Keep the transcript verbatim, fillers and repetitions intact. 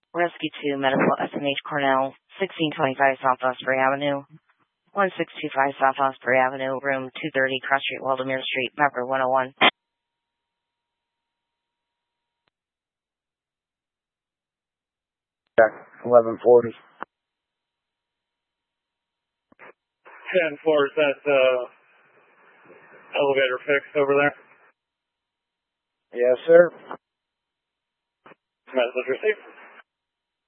Rescue two, Medical S M H Cornell, sixteen twenty-five South Osprey Avenue, one six two five South Osprey Avenue, room two thirty, Cross Street, Waldemere Street, Pepper one oh one. eleven forty. ten four, is that uh, elevator fixed over there? Yes, sir. Message received.